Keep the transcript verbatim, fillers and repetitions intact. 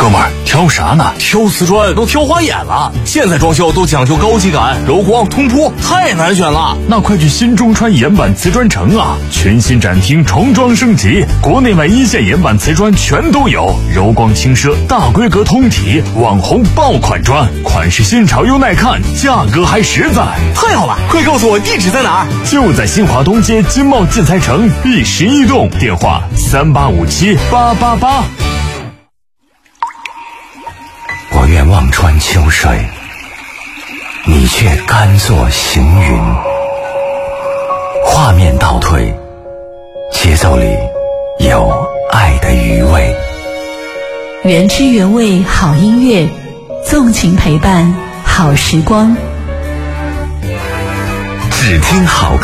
哥们儿，挑啥呢？ 挑瓷砖都挑花眼了，现在装修都讲究高级感、柔光、通铺，太难选了。 那快去新中川岩板瓷砖城啊！全新展厅，重装升级，国内外一线岩板瓷砖全都有，柔光轻奢，大规格通体，网红爆款砖，款式新潮又耐看，价格还实在。 太好了，快告诉我地址在哪儿？ 就在新华东街金茂建材城第十一栋，电话三八五七八八八。 我愿望穿秋水，你却甘作行云。画面倒退，节奏里有爱的余味。 原汁原味好音乐，纵情陪伴好时光。 只听好歌。